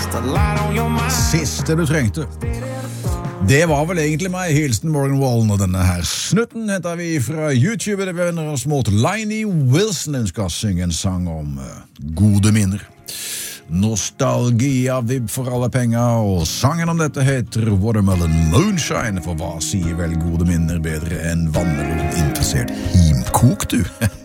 Siste du trengte. Det var vel egentlig meg, hilsen Morgan Wallen, og denne her snutten heter vi fra YouTube. Det vender oss mot Lainey Wilson. Hun skal synge en sang om gode minner. Nostalgia, vibb for alle penger, og sangen om dette heter Watermelon Moonshine, for hva sier vel gode minner bedre enn vann eller interessert himkok, du?